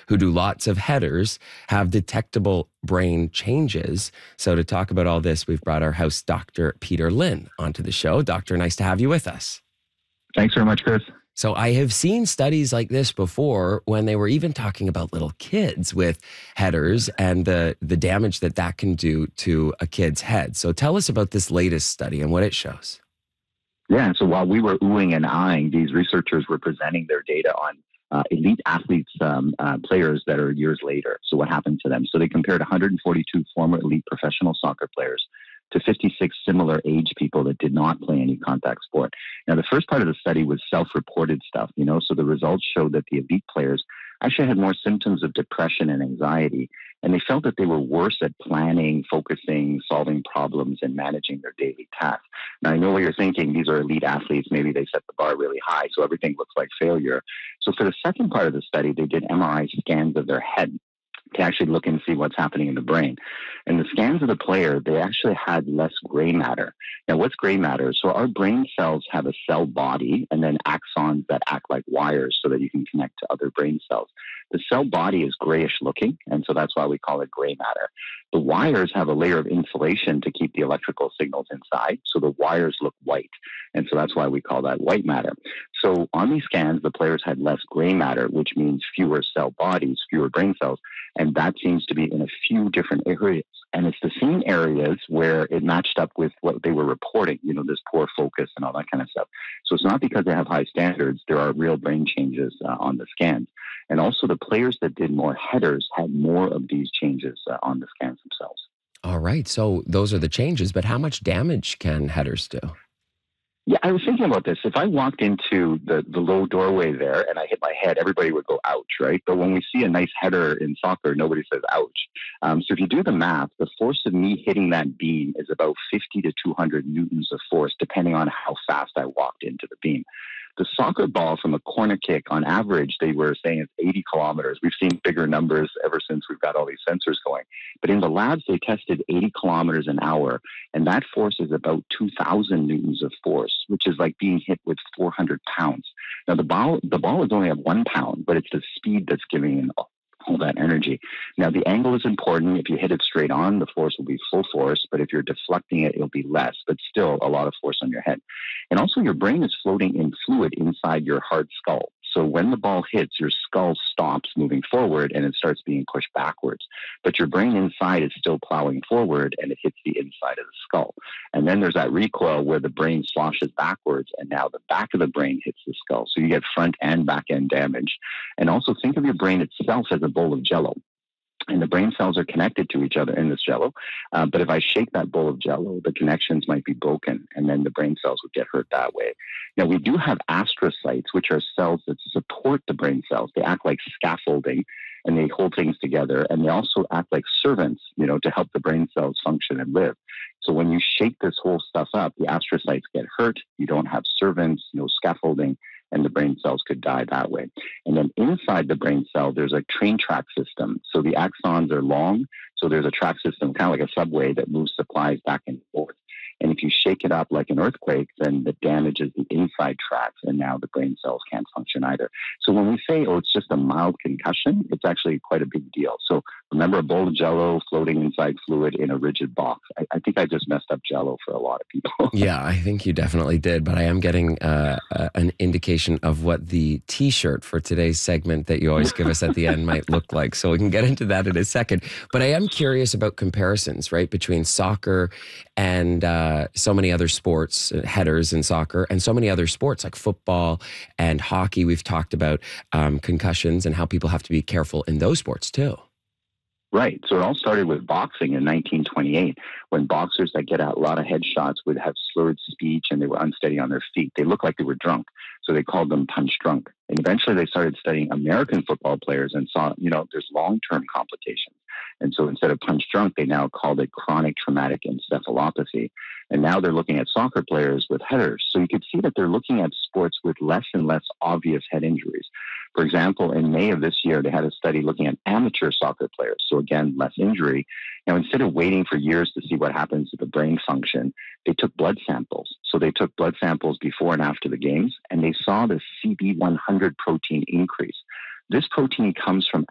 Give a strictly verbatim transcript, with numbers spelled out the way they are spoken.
who do lots of headers have detectable brain changes. So to talk about all this, we've brought our house doctor, Peter Lynn, onto the show. Doctor, nice to have you with us. Thanks very much, Chris. So I have seen studies like this before when they were even talking about little kids with headers and the, the damage that that can do to a kid's head. So tell us about this latest study and what it shows. Yeah, so while we were oohing and eyeing, these researchers were presenting their data on uh, elite athletes, um, uh, players that are years later. So what happened to them? So they compared one hundred forty-two former elite professional soccer players to fifty-six similar age people that did not play any contact sport. Now, the first part of the study was self-reported stuff, you know, so the results showed that the elite players actually had more symptoms of depression and anxiety, and they felt that they were worse at planning, focusing, solving problems, and managing their daily tasks. Now, I know what you're thinking. These are elite athletes. Maybe they set the bar really high, so everything looks like failure. So for the second part of the study, they did M R I scans of their head to actually look and see what's happening in the brain. And the scans of the player, they actually had less gray matter. Now, what's gray matter? So our brain cells have a cell body and then axons that act like wires so that you can connect to other brain cells. The cell body is grayish looking, and so that's why we call it gray matter. The wires have a layer of insulation to keep the electrical signals inside, so the wires look white, and so that's why we call that white matter. So on these scans, the players had less gray matter, which means fewer cell bodies, fewer brain cells, and that seems to be in a few different areas. And it's the same areas where it matched up with what they were reporting, you know, this poor focus and all that kind of stuff. So it's not because they have high standards. There are real brain changes uh, on the scans. And also the players that did more headers had more of these changes uh, on the scans themselves. All right. So those are the changes, but how much damage can headers do? Yeah, I was thinking about this. If I walked into the, the low doorway there and I hit my head, everybody would go, ouch, right? But when we see a nice header in soccer, nobody says, ouch. Um, so if you do the math, the force of me hitting that beam is about fifty to two hundred newtons of force, depending on how fast I walked into the beam. The soccer ball from a corner kick, on average, they were saying it's eighty kilometers. We've seen bigger numbers ever since we've got all these sensors going. But in the labs, they tested eighty kilometers an hour, and that force is about two thousand newtons of force, which is like being hit with four hundred pounds. Now, the ball, the ball is only at one pound, but it's the speed that's giving in all that energy. Now, the angle is important. If you hit it straight on, the force will be full force, but if you're deflecting it, it'll be less, but still a lot of force on your head. And also, your brain is floating in fluid inside your hard skull. So when the ball hits, your skull stops moving forward and it starts being pushed backwards. But your brain inside is still plowing forward and it hits the inside of the skull. And then there's that recoil where the brain sloshes backwards and now the back of the brain hits the skull. So you get front and back end damage. And also think of your brain itself as a bowl of jello. And the brain cells are connected to each other in this jello. Uh, but if I shake that bowl of jello, the connections might be broken, and then the brain cells would get hurt that way. Now, we do have astrocytes, which are cells that support the brain cells. They act like scaffolding, and they hold things together. And they also act like servants, you know, to help the brain cells function and live. So when you shake this whole stuff up, the astrocytes get hurt. You don't have servants, no scaffolding, and the brain cells could die that way. And then inside the brain cell, there's a train track system. So the axons are long. So there's a track system, kind of like a subway that moves supplies back and forth. And if you shake it up like an earthquake, then the damages the inside tracks, and now the brain cells can't function either. So when we say, oh, it's just a mild concussion, it's actually quite a big deal. So remember a bowl of jello floating inside fluid in a rigid box. I, I think I just messed up jello for a lot of people. Yeah, I think you definitely did, but I am getting uh, uh, an indication of what the T-shirt for today's segment that you always give us at the end might look like. So we can get into that in a second. But I am curious about comparisons, right, between soccer and uh, so many other sports, uh, headers in soccer, and so many other sports like football and hockey. We've talked about um, concussions and how people have to be careful in those sports too. Right. So it all started with boxing in nineteen twenty-eight, when boxers that get a lot of headshots would have slurred speech and they were unsteady on their feet. They looked like they were drunk. So they called them punch drunk. And eventually they started studying American football players and saw, you know, there's long-term complications. And so instead of punch drunk, they now called it chronic traumatic encephalopathy. And now they're looking at soccer players with headers. So you could see that they're looking at sports with less and less obvious head injuries. For example, in May of this year, they had a study looking at amateur soccer players. So again, less injury. Now, instead of waiting for years to see what happens to the brain function, they took blood samples. So they took blood samples before and after the games, and they saw the C B one hundred protein increase. This protein comes from